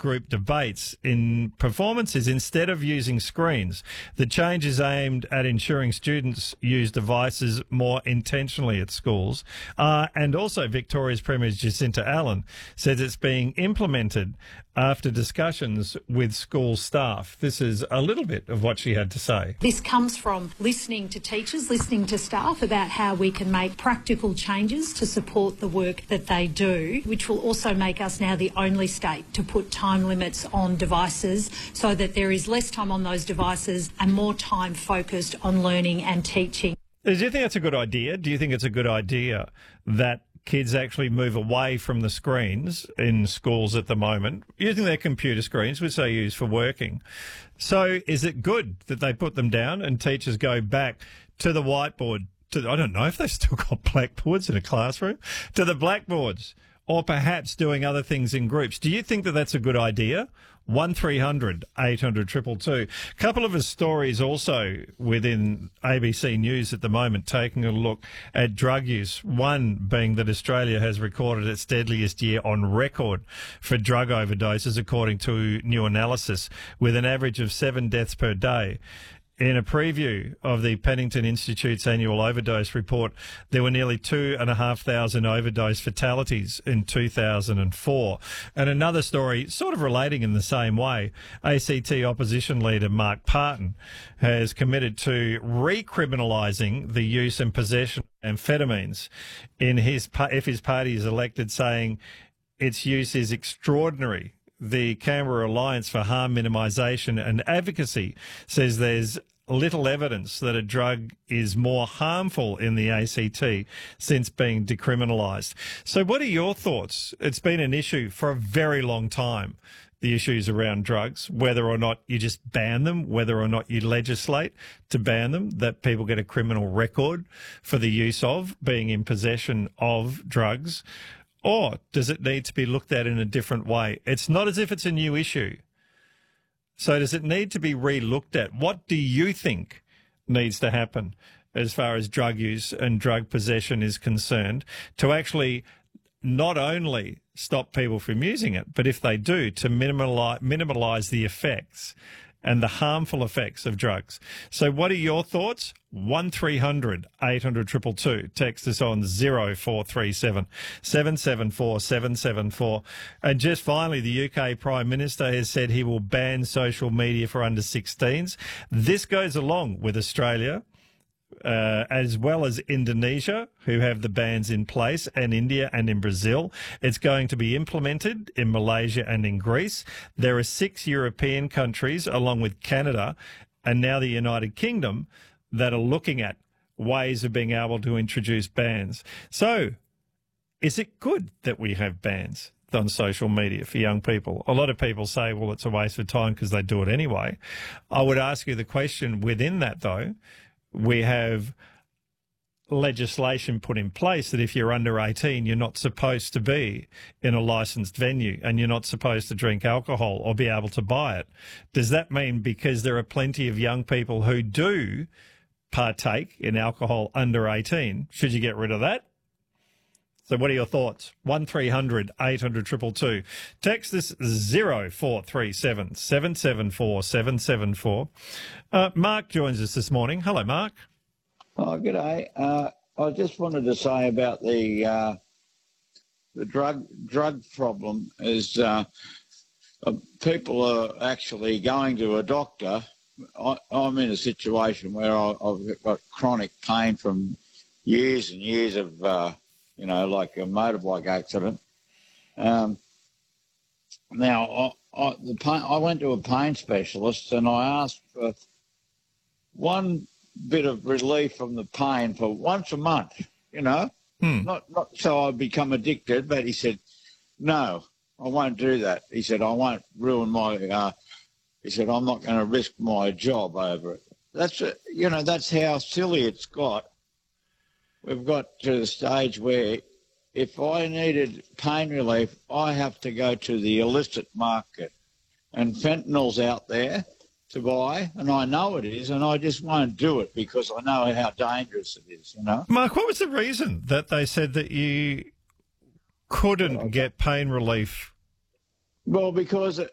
group debates in performances instead of using screens. The change is aimed at ensuring students use devices more intentionally at schools. And also Victoria's Premier Jacinta Allen says it's being implemented after discussions with school staff. This is a little bit of what she had to say. This comes from listening to teachers, listening to staff about how we can make practical changes to support the work that they do, which will also make us now the only state to put time limits on devices so that there is less time on those devices and more time focused on learning and teaching. Do you think that's a good idea? Do you think it's a good idea that kids actually move away from the screens in schools at the moment, using their computer screens, which they use for working? So is it good that they put them down and teachers go back to the whiteboard? I don't know if they've still got blackboards in a classroom, to the blackboards, or perhaps doing other things in groups. Do you think that that's a good idea? 1300 800 222. A couple of stories also within ABC News at the moment, taking a look at drug use. One being that Australia has recorded its deadliest year on record for drug overdoses, according to new analysis, with an average of 7 deaths per day. In a preview of the Pennington Institute's annual overdose report, there were nearly 2,500 overdose fatalities in 2004. And another story, sort of relating in the same way, ACT opposition leader Mark Parton has committed to recriminalising the use and possession of amphetamines if his party is elected, saying its use is extraordinary. The Canberra Alliance for Harm Minimisation and Advocacy says there's little evidence that a drug is more harmful in the ACT since being decriminalised. So what are your thoughts? It's been an issue for a very long time, the issues around drugs, whether or not you just ban them, whether or not you legislate to ban them, that people get a criminal record for the use of, being in possession of drugs. Or does it need to be looked at in a different way? It's not as if it's a new issue. So does it need to be re-looked at? What do you think needs to happen as far as drug use and drug possession is concerned to actually not only stop people from using it, but if they do, to minimalise the effects and the harmful effects of drugs? So what are your thoughts? 1300 800 222. Text us on 0437 774 774. And just finally, the UK Prime Minister has said he will ban social media for under 16s. This goes along with Australia, as well as Indonesia, who have the bans in place, and India and in Brazil. It's going to be implemented in Malaysia and in Greece. There are 6 European countries, along with Canada and now the United Kingdom, that are looking at ways of being able to introduce bans. So is it good that we have bans on social media for young people? A lot of people say, well, it's a waste of time because they do it anyway. I would ask you the question within that, though. We have legislation put in place that if you're under 18, you're not supposed to be in a licensed venue and you're not supposed to drink alcohol or be able to buy it. Does that mean because there are plenty of young people who do partake in alcohol under 18, should you get rid of that? So what are your thoughts? 1300 800 222. Text this 0437 774 774. Mark joins us this morning. Hello, Mark. Oh, g'day. I just wanted to say about the drug problem is people are actually going to a doctor. I'm in a situation where I've got chronic pain from years and years of, like a motorbike accident. Now, I went to a pain specialist and I asked for one bit of relief from the pain for once a month, not so I'd become addicted, but he said, no, I won't do that. He said, I won't ruin my, he said, I'm not going to risk my job over it. That's how silly it's got. We've got to the stage where if I needed pain relief, I have to go to the illicit market. And fentanyl's out there to buy, and I know it is, and I just won't do it because I know how dangerous it is, Mark, what was the reason that they said that you couldn't get pain relief? Well, because